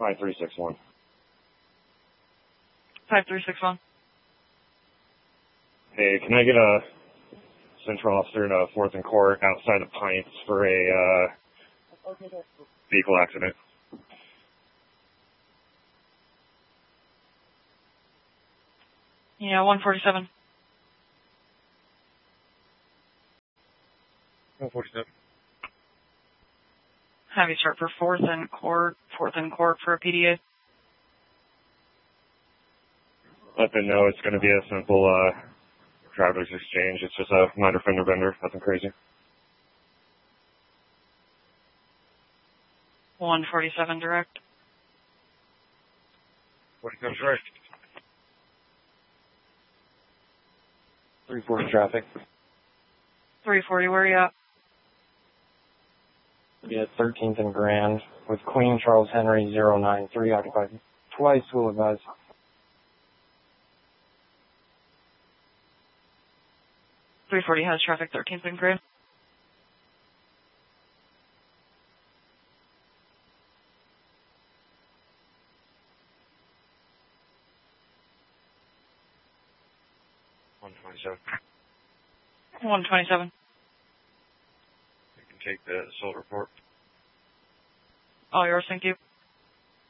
5361. 5361. Hey, can I get a central officer to 4th and Court outside of Pints for a vehicle accident? Yeah, 147. 147. Have you start for 4th and Court for a PDA. Let them know it's going to be a simple driver's exchange. It's just a minor fender bender, nothing crazy. 147 direct. 47 direct. 340 traffic. 340, where are you at? Be at 13th and Grand with Queen Charles Henry 093 occupied. Twice will advise. 340 has traffic, 13th and Grand. $127. 127. You can take the assault report. All yours, thank you.